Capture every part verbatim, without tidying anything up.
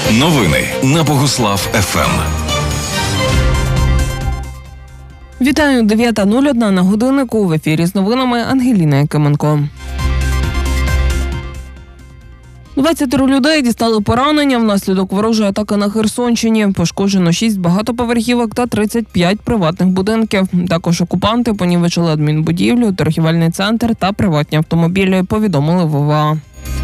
Новини на Богуслав еф ем. Вітаю, дев'ята нуль одна на годиннику. В ефірі з новинами Ангеліна Якименко. двадцятеро людей дістали поранення внаслідок ворожої атаки на Херсонщині. Пошкоджено шість багатоповерхівок та тридцять п'ять приватних будинків. Також окупанти понівечили адмінбудівлю, торгівельний центр та приватні автомобілі, повідомили в о ве а.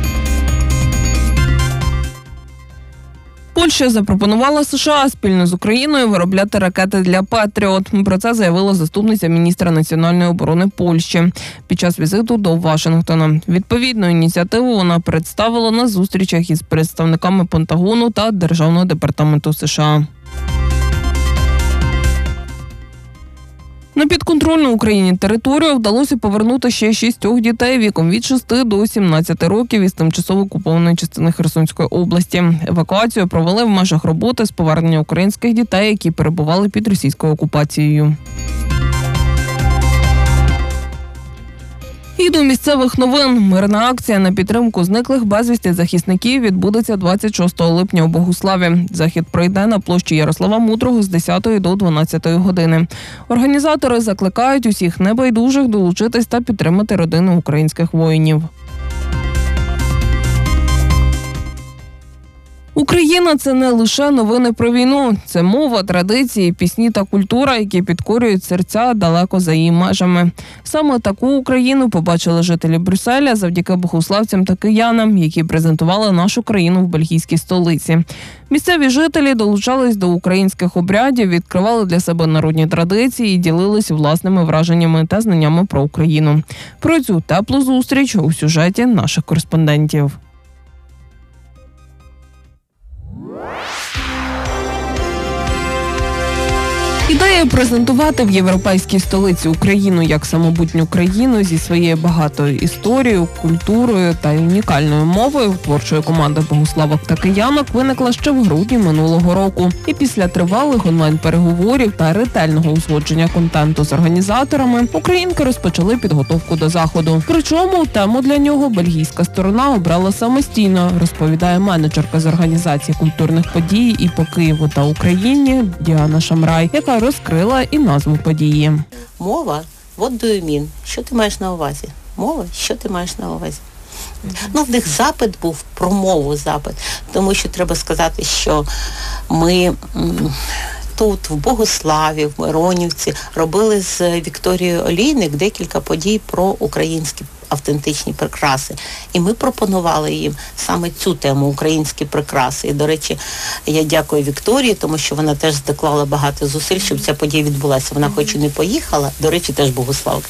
Польща запропонувала США спільно з Україною виробляти ракети для «Петріот». Про це заявила заступниця міністра національної оборони Польщі під час візиту до Вашингтона. Відповідну ініціативу вона представила на зустрічах із представниками Пентагону та Державного департаменту США. На підконтрольну Україні територію вдалося повернути ще шістьох дітей віком від шести до сімнадцяти років із тимчасово окупованої частини Херсонської області. Евакуацію провели в межах роботи з повернення українських дітей, які перебували під російською окупацією. І до місцевих новин. Мирна акція на підтримку зниклих безвісти захисників відбудеться двадцять шостого липня у Богуславі. Захід пройде на площі Ярослава Мудрого з десятої до дванадцятої години. Організатори закликають усіх небайдужих долучитись та підтримати родини українських воїнів. Україна – це не лише новини про війну. Це мова, традиції, пісні та культура, які підкорюють серця далеко за її межами. Саме таку Україну побачили жителі Брюсселя завдяки богуславцям та киянам, які презентували нашу країну в бельгійській столиці. Місцеві жителі долучались до українських обрядів, відкривали для себе народні традиції і ділились власними враженнями та знаннями про Україну. Про цю теплу зустріч у сюжеті наших кореспондентів. Ідея презентувати в європейській столиці Україну як самобутню країну зі своєю багатою історією, культурою та унікальною мовою творчої команди богуславок та киянок виникла ще в грудні минулого року. І після тривалих онлайн-переговорів та ретельного узгодження контенту з організаторами, українки розпочали підготовку до заходу. Причому тему для нього бельгійська сторона обрала самостійно, розповідає менеджерка з організації культурних подій і по Києву та Україні Діана Шамрай, яка розкрила і назву події. Мова, what do you mean? Що ти маєш на увазі? Мова, що ти маєш на увазі? Mm-hmm. Ну, в них запит був, про мову запит. Тому що треба сказати, що ми м, тут, в Богуславі, в Миронівці, робили з Вікторією Олійник декілька подій про українські автентичні прикраси. І ми пропонували їм саме цю тему, українські прикраси. І, до речі, я дякую Вікторії, тому що вона теж доклала багато зусиль, щоб ця подія відбулася. Вона хоч і не поїхала, до речі, теж богуславка.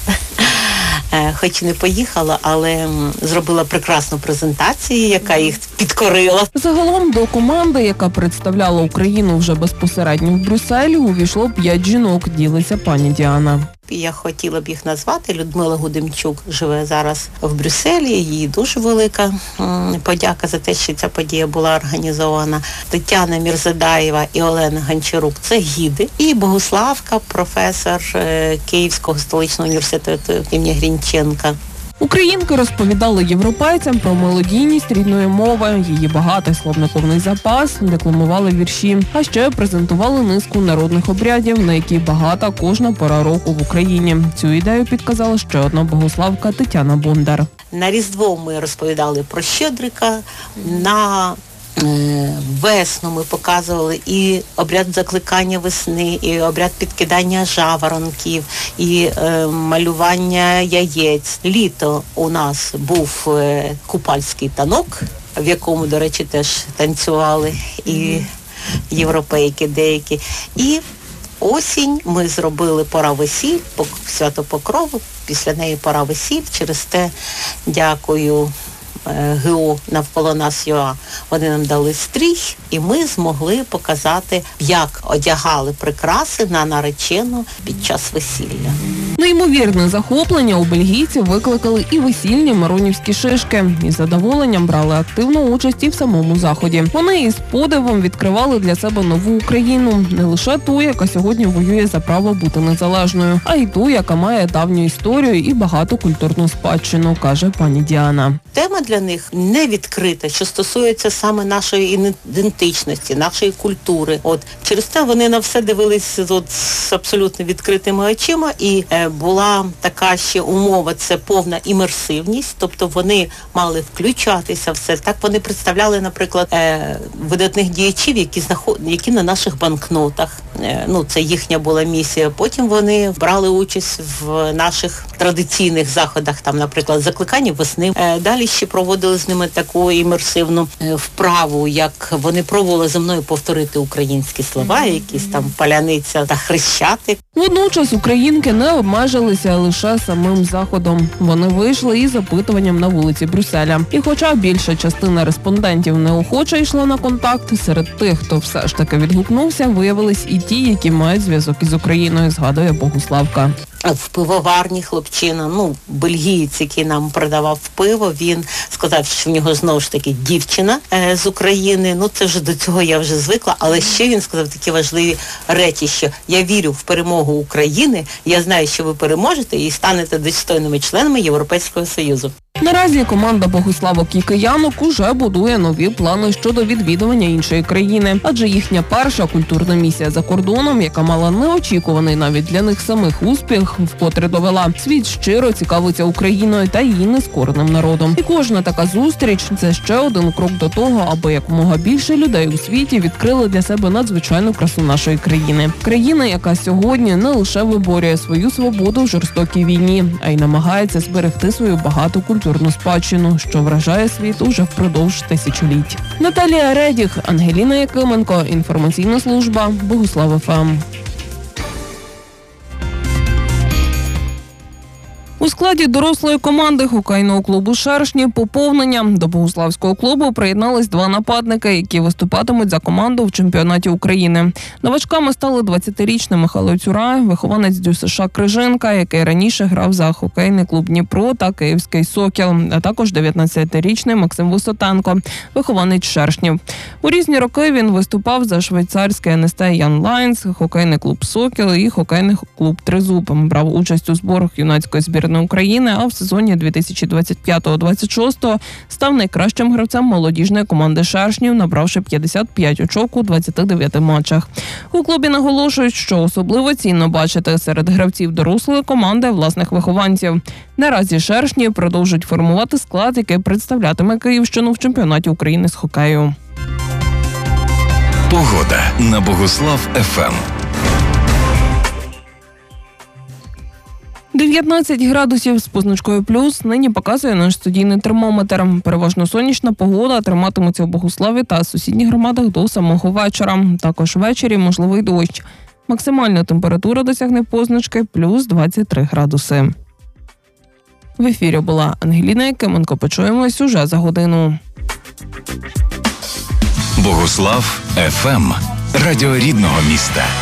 Хоч і не поїхала, але зробила прекрасну презентацію, яка їх підкорила. Загалом до команди, яка представляла Україну вже безпосередньо в Брюсселі, увійшло п'ять жінок, ділиться пані Діана. Я хотіла б їх назвати. Людмила Гудимчук живе зараз в Брюсселі. Їй дуже велика подяка за те, що ця подія була організована. Тетяна Мірзадаєва і Олена Гончарук – це гіди. І Богуславка, професор Київського столичного університету імені Грінченка. Українки розповідали європейцям про мелодійність рідної мови, її багатий словниковний запас, декламували вірші, а ще презентували низку народних обрядів, на які багата кожна пора року в Україні. Цю ідею підказала ще одна богуславка Тетяна Бондар. На Різдво ми розповідали про Щедрика, на весну ми показували і обряд закликання весни, і обряд підкидання жаворонків, і е, малювання яєць. Літо у нас був е, купальський танок, в якому, до речі, теж танцювали і європейки деякі. І осінь ми зробили пора весіль, свято Покрови, після неї пора весіль, через те дякую ГО навколо нас ЮА. Вони нам дали стрій, і ми змогли показати, як одягали прикраси на наречену під час весілля. Неймовірне захоплення у бельгійців викликали і весільні миронівські шишки. Із задоволенням брали активну участь і в самому заході. Вони із подивом відкривали для себе нову Україну. Не лише ту, яка сьогодні воює за право бути незалежною, а й ту, яка має давню історію і багату культурну спадщину, каже пані Діана. Тема для них не відкрита, що стосується саме нашої ідентичності, нашої культури. От через це вони на все дивились от, з абсолютно відкритими очима, і е, була така ще умова, це повна імерсивність, тобто вони мали включатися в все. Так вони представляли, наприклад, е, видатних діячів, які знаход... які на наших банкнотах. Е, ну, це їхня була місія. Потім вони брали участь в наших традиційних заходах, там, наприклад, закликання весни. Е, далі ще проводили з ними таку імерсивну е, вправу, як вони пробували за мною повторити українські слова, якісь там паляниця та хрещатик. Водночас українки не обмежилися лише самим заходом. Вони вийшли із запитуванням на вулиці Брюсселя. І хоча більша частина респондентів неохоче йшла на контакт, серед тих, хто все ж таки відгукнувся, виявились і ті, які мають зв'язок із Україною, згадує Богуславка. В пивоварні хлопчина, ну, бельгієць, який нам продавав пиво, він сказав, що в нього знову ж таки дівчина е, з України. Ну, це вже до цього я вже звикла, але ще він сказав такі важливі речі, що я вірю в перемогу України, я знаю, що ви переможете і станете достойними членами Європейського Союзу. Наразі команда Богуславок і киянок уже будує нові плани щодо відвідування іншої країни, адже їхня перша культурна місія за кордоном, яка мала неочікуваний навіть для них самих успіх, вкотре довела. Світ щиро цікавиться Україною та її нескореним народом. І кожна така зустріч – це ще один крок до того, аби якомога більше людей у світі відкрили для себе надзвичайну красу нашої країни. Країна, яка сьогодні не лише виборює свою свободу в жорстокій війні, а й намагається зберегти свою багату культурну спадщину, що вражає світ уже впродовж тисячоліть. Наталія Редіх, Ангеліна Якименко, інформаційна служба, Богуслав еф ем. У складі дорослої команди хокейного клубу «Шершні» поповнення. До Богуславського клубу приєднались два нападники, які виступатимуть за команду в чемпіонаті України. Новачками стали двадцятирічний Михайло Цюрай, вихованець ДЮСШ Крижинка, який раніше грав за хокейний клуб «Дніпро» та Київський «Сокіл», а також дев'ятнадцятирічний Максим Висотенко, вихованець «Шершнів». У різні роки він виступав за швейцарський ен ес те Young Lions, хокейний клуб «Сокіл» і хокейний клуб «Тризуб». Брав участь у зборах юнацької збірної України, а в сезоні дві тисячі двадцять п'ятого - двадцять шостого став найкращим гравцем молодіжної команди «Шершнів», набравши п'ятдесят п'ять очок у двадцяти дев'яти матчах. У клубі наголошують, що особливо цінно бачити серед гравців дорослої команди власних вихованців. Наразі «Шершні» продовжують формувати склад, який представлятиме Київщину в чемпіонаті України з хокею. Погода на Богуслав еф ем. дев'ятнадцять градусів з позначкою плюс нині показує наш студійний термометр. Переважно сонячна погода триматиметься в Богуславі та сусідніх громадах до самого вечора. Також ввечері можливий дощ. Максимальна температура досягне позначки плюс двадцять три градуси. В ефірі була Ангеліна Якименко. Почуємось уже за годину. Богуслав еф ем. Радіо рідного міста.